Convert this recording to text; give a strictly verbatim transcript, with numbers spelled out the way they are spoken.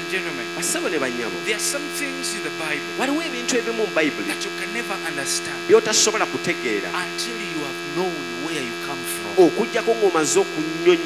and gentlemen, Basabo ne bannyabo, there are some things in the Bible waliwo ebintu ebimu mu Bayibuli that you can never understand by'otasobola kutegeera until you have known where you come from. okuggyako ng'omaze okunnyonnyola